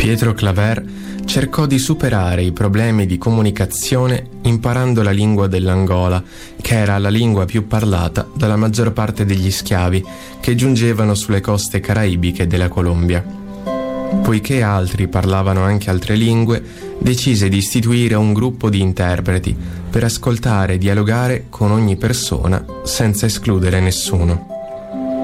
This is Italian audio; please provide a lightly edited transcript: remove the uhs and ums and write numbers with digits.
Pietro Claver cercò di superare i problemi di comunicazione imparando la lingua dell'Angola, che era la lingua più parlata dalla maggior parte degli schiavi che giungevano sulle coste caraibiche della Colombia. Poiché altri parlavano anche altre lingue, decise di istituire un gruppo di interpreti per ascoltare e dialogare con ogni persona senza escludere nessuno.